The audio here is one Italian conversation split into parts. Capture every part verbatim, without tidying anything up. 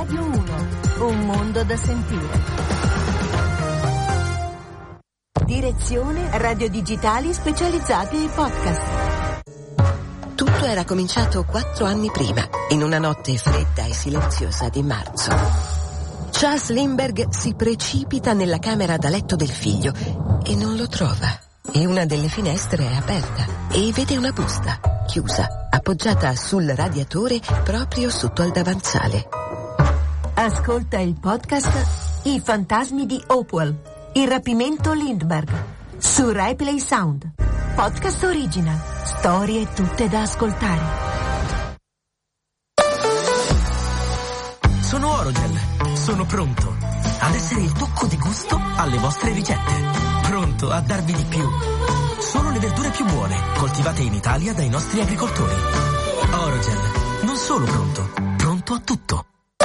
Radio uno, un mondo da sentire. Direzione Radio Digitali specializzati in podcast. Tutto era cominciato quattro anni prima, in una notte fredda e silenziosa di marzo. Charles Lindbergh si precipita nella camera da letto del figlio e non lo trova. E una delle finestre è aperta e vede una busta, chiusa, appoggiata sul radiatore proprio sotto al davanzale. Ascolta il podcast I fantasmi di Hopewell, il rapimento Lindbergh, su Rai Play Sound. Podcast original, storie tutte da ascoltare. Sono Orogel, sono pronto ad essere il tocco di gusto alle vostre ricette. Pronto a darvi di più. Solo le verdure più buone, coltivate in Italia dai nostri agricoltori. Orogel, non solo pronto, pronto a tutto.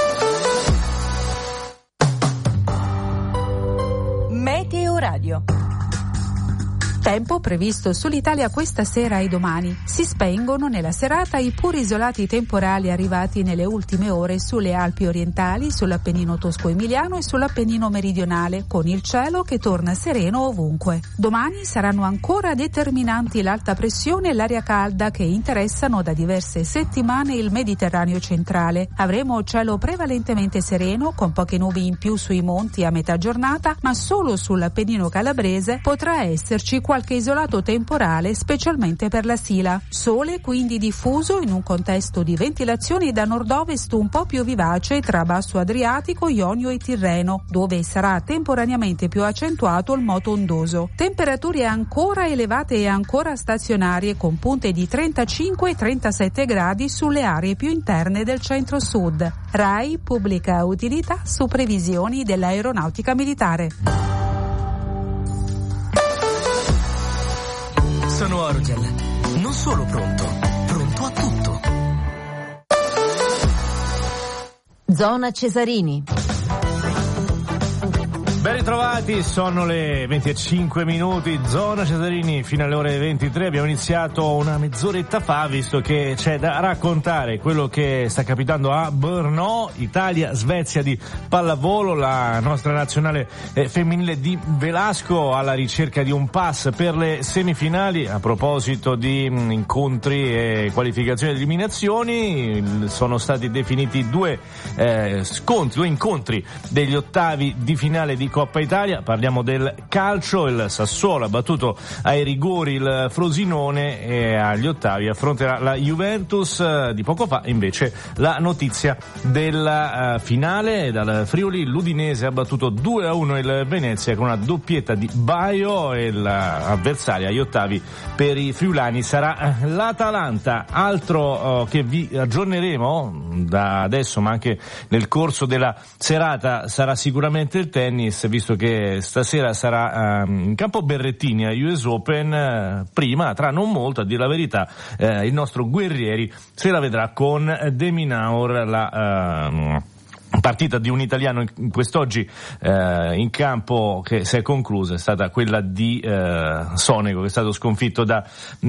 Meteo Radio. Tempo previsto sull'Italia questa sera e domani. Si spengono nella serata i pur isolati temporali arrivati nelle ultime ore sulle Alpi orientali, sull'Appennino tosco-emiliano e sull'Appennino meridionale, con il cielo che torna sereno ovunque. Domani saranno ancora determinanti l'alta pressione e l'aria calda che interessano da diverse settimane il Mediterraneo centrale. Avremo cielo prevalentemente sereno, con poche nubi in più sui monti a metà giornata, ma solo sull'Appennino calabrese potrà esserci qualche qualche isolato temporale, specialmente per la Sila. Sole quindi diffuso in un contesto di ventilazioni da nord-ovest un po' più vivace tra Basso Adriatico, Ionio e Tirreno, dove sarà temporaneamente più accentuato il moto ondoso. Temperature ancora elevate e ancora stazionarie, con punte di trentacinque e trentasette gradi sulle aree più interne del centro-sud. Rai pubblica utilità su previsioni dell'aeronautica militare. Sono Orogel, non solo pronto, pronto a tutto. Zona Cesarini. Ben ritrovati, sono le venti e cinque minuti, Zona Cesarini fino alle ore ventitré. Abbiamo iniziato una mezz'oretta fa, visto che c'è da raccontare quello che sta capitando a Brno, Italia-Svezia di pallavolo, la nostra nazionale eh, femminile di Velasco alla ricerca di un pass per le semifinali. A proposito di mh, incontri e qualificazioni ed eliminazioni, sono stati definiti due eh, scontri, due incontri degli ottavi di finale di Coppa Italia. Parliamo del calcio, il Sassuolo ha battuto ai rigori il Frosinone e agli ottavi affronterà la Juventus. Di poco fa invece la notizia della uh, finale dal Friuli, l'Udinese ha battuto due a uno il Venezia con una doppietta di Baio e l'avversaria agli ottavi per i friulani sarà l'Atalanta. Altro uh, che vi aggiorneremo da adesso ma anche nel corso della serata sarà sicuramente il tennis, visto che stasera sarà uh, in campo Berrettini a U S Open. Uh, prima, tra non molto, a dire la verità, uh, il nostro Guerrieri se la vedrà con De Minaur, la uh, partita di un italiano in quest'oggi eh, in campo che si è conclusa è stata quella di eh, Sonego, che è stato sconfitto da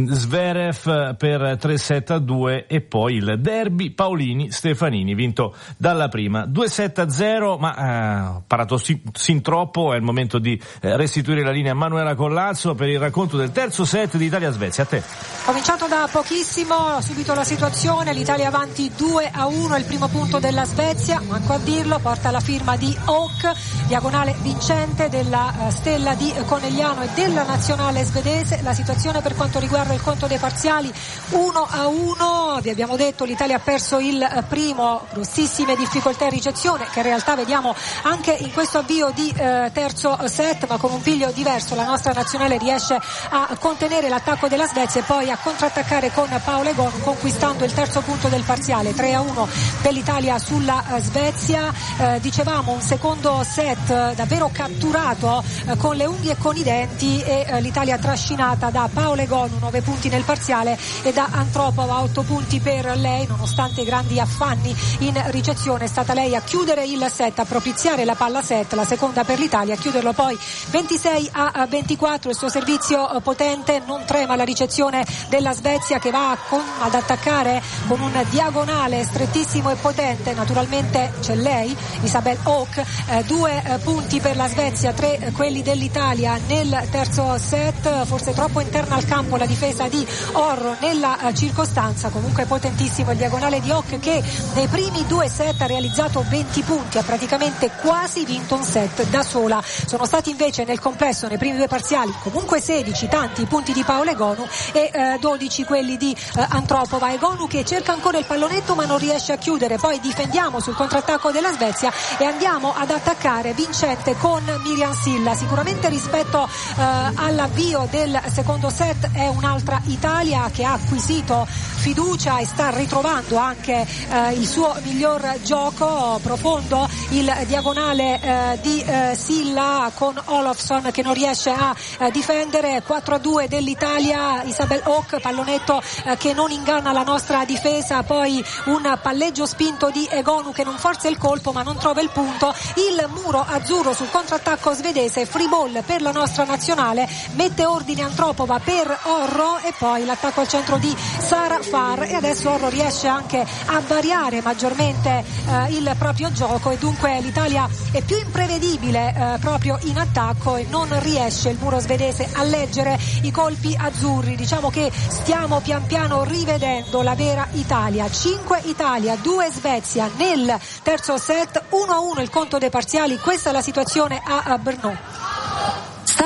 Zverev per tre sette a due, e poi il derby Paolini-Stefanini vinto dalla prima due sette a zero, ma eh, parato sin, sin troppo. È il momento di eh, restituire la linea a Manuela Collazzo per il racconto del terzo set di Italia-Svezia. A te. Cominciato da pochissimo, subito la situazione, l'Italia avanti due a uno, il primo punto della Svezia, manco a dirlo, porta la firma di Hawk, diagonale vincente della uh, stella di Conegliano e della nazionale svedese. La situazione per quanto riguarda il conto dei parziali uno a uno, vi abbiamo detto l'Italia ha perso il uh, primo, grossissime difficoltà in ricezione che in realtà vediamo anche in questo avvio di uh, terzo set, ma con un piglio diverso la nostra nazionale riesce a contenere l'attacco della Svezia e poi a contrattaccare con Paolo Egon, conquistando il terzo punto del parziale tre a uno dell'Italia sulla uh, Svezia. Eh, dicevamo un secondo set eh, davvero catturato eh, con le unghie e con i denti e eh, l'Italia trascinata da Paolo Egon, nove punti nel parziale, e da Antropova, otto punti per lei. Nonostante i grandi affanni in ricezione è stata lei a chiudere il set, a propiziare la palla set, la seconda per l'Italia, a chiuderlo poi ventisei a ventiquattro. Il suo servizio eh, potente, non trema la ricezione della Svezia che va con, ad attaccare con un diagonale strettissimo e potente. Naturalmente c'è lei, Isabel Hauk. Eh, due eh, punti per la Svezia, tre eh, quelli dell'Italia nel terzo set, forse troppo interna al campo la difesa di Orro nella eh, circostanza. Comunque potentissimo il diagonale di Hauk, che nei primi due set ha realizzato venti punti, ha praticamente quasi vinto un set da sola. Sono stati invece nel complesso nei primi due parziali comunque sedici, tanti i punti di Paola Egonu e eh, dodici quelli di eh, Antropova. Egonu che cerca ancora il pallonetto ma non riesce a chiudere, poi difendiamo sul contrattacco della Svezia e andiamo ad attaccare vincente con Miriam Silla. Sicuramente rispetto eh, all'avvio del secondo set è un'altra Italia che ha acquisito fiducia e sta ritrovando anche eh, il suo miglior gioco profondo. Il diagonale eh, di eh, Silla con Olofsson che non riesce a eh, difendere. Quattro a due dell'Italia. Isabel Hauk, pallonetto eh, che non inganna la nostra difesa, poi un palleggio spinto di Egonu che non forza il colpo ma non trova il punto. Il muro azzurro sul contrattacco svedese, free ball per la nostra nazionale, mette ordine Antropova per Orro e poi l'attacco al centro di Sara Farr, e adesso Orro riesce anche a variare maggiormente eh, il proprio gioco e dunque l'Italia è più imprevedibile eh, proprio in attacco e non riesce il muro svedese a leggere i colpi azzurri. Diciamo che stiamo pian piano rivedendo la vera Italia. cinque Italia, due Svezia nel terzo set, uno a uno il conto dei parziali. Questa è la situazione a Brno.